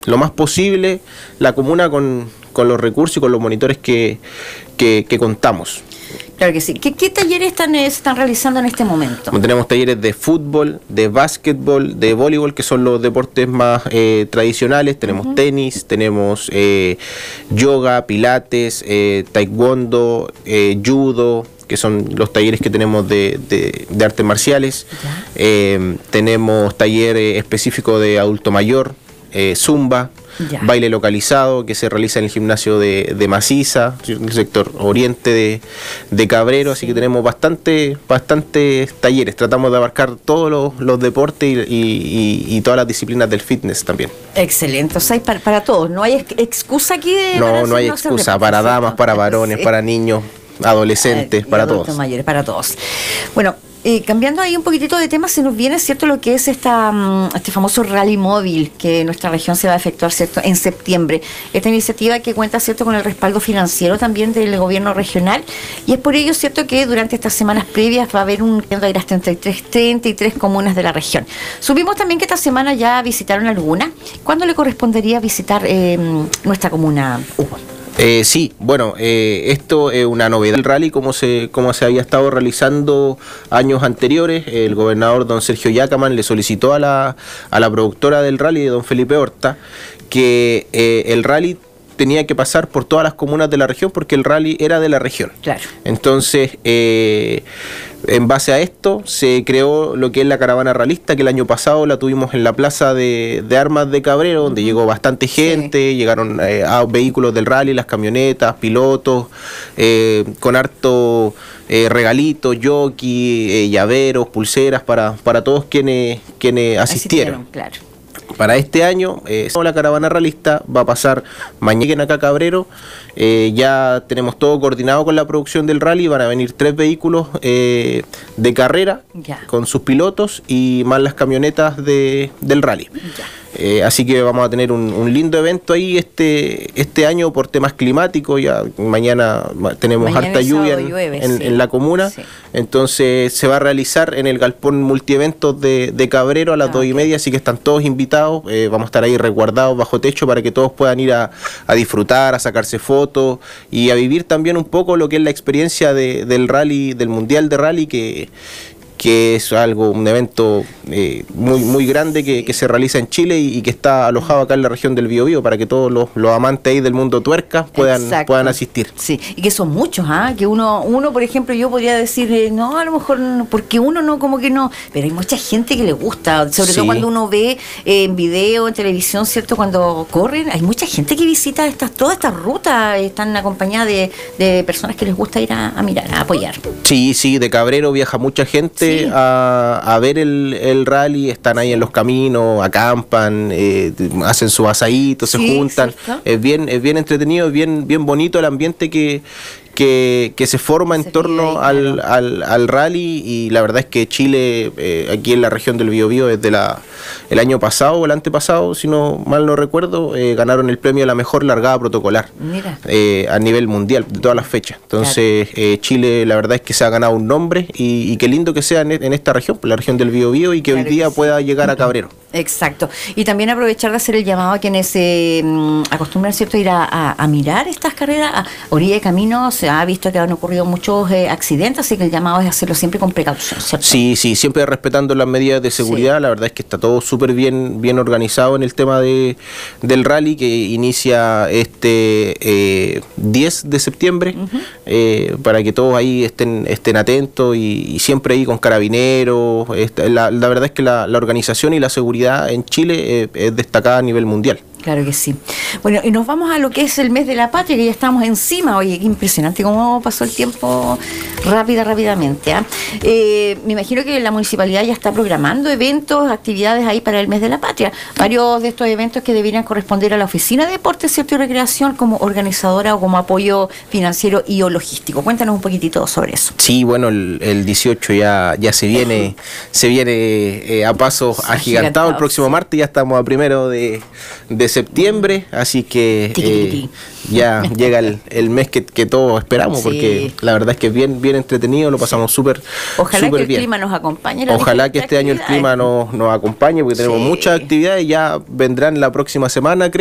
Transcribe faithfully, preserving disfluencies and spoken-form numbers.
lo más posible la comuna con, con los recursos y con los monitores que, que, que contamos. Claro que sí. ¿Qué, qué talleres están, eh, se están realizando en este momento? Tenemos talleres de fútbol, de básquetbol, de voleibol, que son los deportes más eh, tradicionales. Tenemos uh-huh. tenis, tenemos eh, yoga, pilates, eh, taekwondo, eh, judo, que son los talleres que tenemos de, de, de artes marciales. Eh, tenemos taller eh, específico de adulto mayor, eh, zumba, ya. baile localizado que se realiza en el gimnasio de, de Maciza, el sector oriente de, de Cabrero, sí. así que tenemos bastante, bastantes talleres, tratamos de abarcar todos los, los deportes y, y, y todas las disciplinas del fitness también. Excelente, o sea, para, para todos, no hay excusa aquí de... No, no hay excusa, para damas, para varones, sí. para niños, adolescentes, eh, para todos. Mayores, para todos. Bueno, Eh, cambiando ahí un poquitito de tema, se nos viene, ¿cierto?, lo que es esta este famoso rally móvil que en nuestra región se va a efectuar, ¿cierto?, en septiembre. Esta iniciativa que cuenta, ¿cierto?, con el respaldo financiero también del gobierno regional, y es por ello, ¿cierto?, que durante estas semanas previas va a haber un va a ir a treinta y tres, treinta y tres comunas de la región. Supimos también que esta semana ya visitaron alguna. ¿Cuándo le correspondería visitar eh, nuestra comuna, Hugo? Eh, sí, bueno, eh, esto es una novedad del rally, como se, como se había estado realizando años anteriores. El gobernador don Sergio Yacaman le solicitó a la, a la productora del rally, don Felipe Horta, que eh, el rally tenía que pasar por todas las comunas de la región porque el rally era de la región. Claro. Entonces, eh, en base a esto, se creó lo que es la caravana ralista, que el año pasado la tuvimos en la plaza de, de armas de Cabrero, donde uh-huh. llegó bastante gente, sí. llegaron eh, a vehículos del rally, las camionetas, pilotos, eh, con harto eh, regalitos, jockey, eh, llaveros, pulseras, para, para todos quienes, quienes asistieron. asistieron claro. Para este año, eh, la caravana realista va a pasar mañana acá a Cabrero. Eh, ya tenemos todo coordinado con la producción del rally. Van a venir tres vehículos eh, de carrera ya. con sus pilotos y más las camionetas de, del rally. Eh, así que vamos a tener un, un lindo evento ahí este este año por temas climáticos. Ya mañana tenemos mañana harta lluvia en, llueve, en, sí. en la comuna. Sí. Entonces se va a realizar en el galpón multieventos de, de Cabrero a las ah, dos okay. y media, así que están todos invitados. Eh, vamos a estar ahí resguardados bajo techo para que todos puedan ir a, a disfrutar, a sacarse fotos y a vivir también un poco lo que es la experiencia de, del rally, del mundial de rally, que que es algo, un evento eh, muy muy grande que, que se realiza en Chile y, y que está alojado acá en la región del Biobío para que todos los, los amantes ahí del mundo tuerca puedan, puedan asistir. Sí, y que son muchos, ¿ah? Que uno, uno por ejemplo, yo podría decir, eh, no, a lo mejor, no, porque uno no, como que no, pero hay mucha gente que le gusta, sobre sí. todo cuando uno ve eh, en video, en televisión, ¿cierto? Cuando corren, hay mucha gente que visita estas todas estas rutas, están acompañadas de, de personas que les gusta ir a, a mirar, a apoyar. Sí, sí, de Cabrero viaja mucha gente. Sí. A, a ver el, el rally, están ahí en los caminos, acampan, eh, hacen su asadito, sí, se juntan, ¿cierto? es bien es bien entretenido, es bien bien bonito el ambiente que que, que se forma en se torno ahí, al, claro. al, al rally, y la verdad es que Chile, eh, aquí en la región del Biobío, desde la, el año pasado o el antepasado, si no mal no recuerdo, eh, ganaron el premio a la mejor largada protocolar eh, a nivel mundial de todas las fechas. Entonces claro. eh, Chile, la verdad es que se ha ganado un nombre, y, y qué lindo que sea en, en esta región, la región del Biobío, y que claro hoy día que pueda sí. llegar a Cabrero. Exacto. Y también aprovechar de hacer el llamado a quienes eh, acostumbran, ¿cierto?, ir a, a, a mirar estas carreras a orilla de camino. Se ha visto que han ocurrido muchos eh, accidentes, así que el llamado es hacerlo siempre con precaución, ¿cierto? Sí, sí, siempre respetando las medidas de seguridad. Sí. La verdad es que está todo súper bien, bien organizado en el tema de del rally, que inicia este eh, diez de septiembre, uh-huh. eh, para que todos ahí estén, estén atentos, y, y siempre ahí con carabineros. Esta, la, la verdad es que la, la organización y la seguridad en Chile eh, es destacada a nivel mundial. Claro que sí. Bueno, y nos vamos a lo que es el mes de la patria, que ya estamos encima. Oye, qué impresionante cómo pasó el tiempo rápida, rápidamente. ¿eh? Eh, me imagino que la municipalidad ya está programando eventos, actividades ahí para el mes de la patria. Varios de estos eventos que deberían corresponder a la Oficina de Deportes, Cierto y Recreación como organizadora o como apoyo financiero y o logístico. Cuéntanos un poquitito sobre eso. Sí, bueno, el, el dieciocho ya, ya se viene, se viene eh, a pasos agigantados. El próximo martes ya estamos a primero de, de septiembre, así que Tiqui, tiqui, eh, tiqui. ya llega el, el mes que, que todos esperamos, Sí. porque la verdad es que es bien, bien entretenido, lo pasamos súper Ojalá súper que el bien. clima nos acompañe. en las Ojalá que diferentes este año el actividades. clima nos, nos acompañe, porque tenemos Sí. muchas actividades, ya vendrán la próxima semana, creo.